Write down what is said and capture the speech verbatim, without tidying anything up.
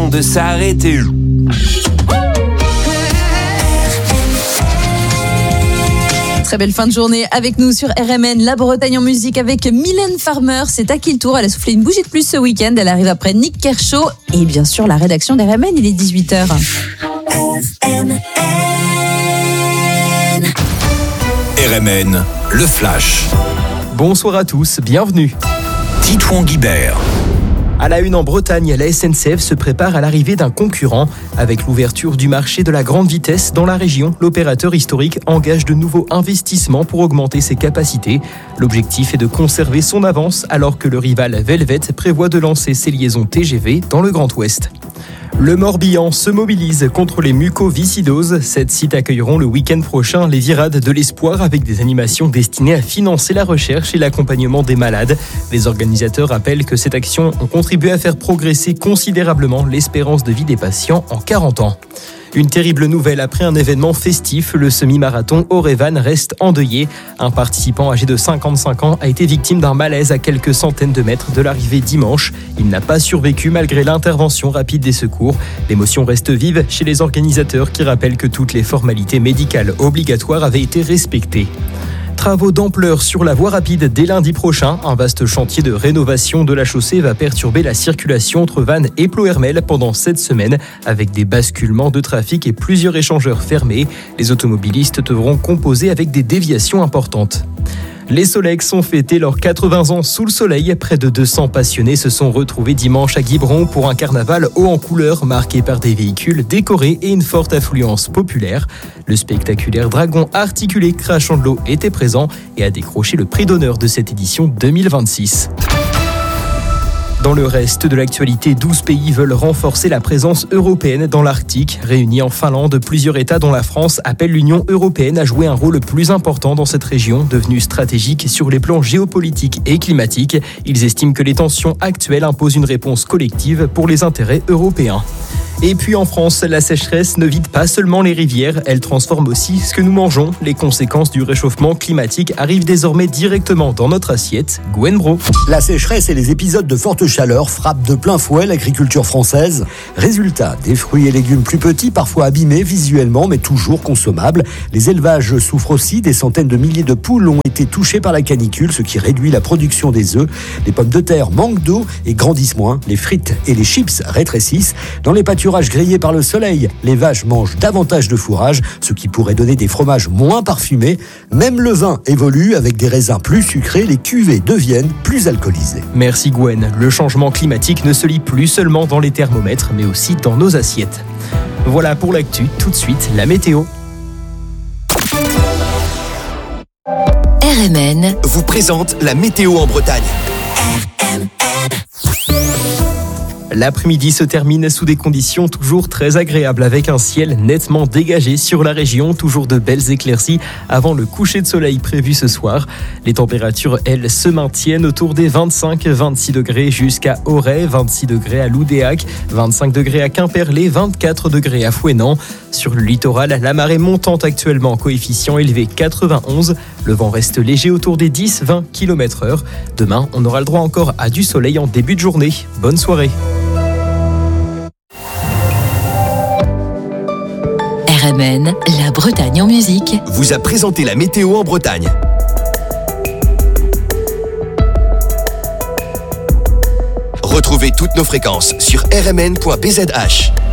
question de s'arrêter. Très belle fin de journée avec nous sur R M N, la Bretagne en musique avec Mylène Farmer. C'est à qui le tour? Elle a soufflé une bougie de plus ce week-end. Elle arrive après Nick Kershaw et bien sûr la rédaction d'R M N. Il est dix-huit heures. R M N. R M N, le Flash. Bonsoir à tous, bienvenue. Titouan Guibert. À la une en Bretagne, la S N C F se prépare à l'arrivée d'un concurrent. Avec l'ouverture du marché de la grande vitesse dans la région, l'opérateur historique engage de nouveaux investissements pour augmenter ses capacités. L'objectif est de conserver son avance alors que le rival Velvet prévoit de lancer ses liaisons T G V dans le Grand Ouest. Le Morbihan se mobilise contre les mucoviscidoses. Sept sites accueilleront le week-end prochain les virades de l'espoir avec des animations destinées à financer la recherche et l'accompagnement des malades. Les organisateurs rappellent que cette action a contribué à faire progresser considérablement l'espérance de vie des patients en quarante ans. Une terrible nouvelle après un événement festif, le semi-marathon Orevan reste endeuillé. Un participant âgé de cinquante-cinq ans a été victime d'un malaise à quelques centaines de mètres de l'arrivée dimanche. Il n'a pas survécu malgré l'intervention rapide des secours. L'émotion reste vive chez les organisateurs qui rappellent que toutes les formalités médicales obligatoires avaient été respectées. Travaux d'ampleur sur la voie rapide dès lundi prochain. Un vaste chantier de rénovation de la chaussée va perturber la circulation entre Vannes et Ploërmel pendant cette semaine avec des basculements de trafic et plusieurs échangeurs fermés. Les automobilistes devront composer avec des déviations importantes. Les Solex ont fêté leurs quatre-vingts ans sous le soleil. Près de deux cents passionnés se sont retrouvés dimanche à Quiberon pour un carnaval haut en couleurs marqué par des véhicules décorés et une forte affluence populaire. Le spectaculaire dragon articulé crachant de l'eau était présent et a décroché le prix d'honneur de cette édition deux mille vingt-six. Dans le reste de l'actualité, douze pays veulent renforcer la présence européenne dans l'Arctique. Réunis en Finlande, plusieurs États dont la France appellent l'Union européenne à jouer un rôle plus important dans cette région, devenue stratégique sur les plans géopolitiques et climatiques. Ils estiment que les tensions actuelles imposent une réponse collective pour les intérêts européens. Et puis en France, la sécheresse ne vide pas seulement les rivières, elle transforme aussi ce que nous mangeons. Les conséquences du réchauffement climatique arrivent désormais directement dans notre assiette. Gwen Bro. La sécheresse et les épisodes de forte chaleur frappent de plein fouet l'agriculture française. Résultat, des fruits et légumes plus petits, parfois abîmés visuellement, mais toujours consommables. Les élevages souffrent aussi, des centaines de milliers de poules ont été touchées par la canicule, ce qui réduit la production des œufs. Les pommes de terre manquent d'eau et grandissent moins. Les frites et les chips rétrécissent. Dans les pâturages grillés par le soleil, les vaches mangent davantage de fourrage, ce qui pourrait donner des fromages moins parfumés. Même le vin évolue avec des raisins plus sucrés, les cuvées deviennent plus alcoolisées. Merci Gwen. Le changement climatique ne se lit plus seulement dans les thermomètres, mais aussi dans nos assiettes. Voilà pour l'actu, tout de suite la météo. R M N vous présente la météo en Bretagne. R M N. L'après-midi se termine sous des conditions toujours très agréables avec un ciel nettement dégagé sur la région, toujours de belles éclaircies avant le coucher de soleil prévu ce soir. Les températures, elles, se maintiennent autour des vingt-cinq à vingt-six degrés jusqu'à Auray, vingt-six degrés à Loudéac, vingt-cinq degrés à Quimperlé, vingt-quatre degrés à Fouesnant. Sur le littoral, la marée montante actuellement, coefficient élevé quatre-vingt-onze. Le vent reste léger autour des dix à vingt kilomètres heure. Demain, on aura le droit encore à du soleil en début de journée. Bonne soirée. R M N, la Bretagne en musique, vous a présenté la météo en Bretagne. Retrouvez toutes nos fréquences sur r m n point b z h.